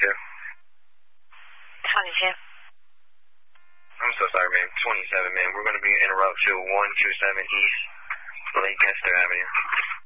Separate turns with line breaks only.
22.
I'm so sorry, man. 27, man. We're going to be interrupt to 127 East Lancaster Avenue.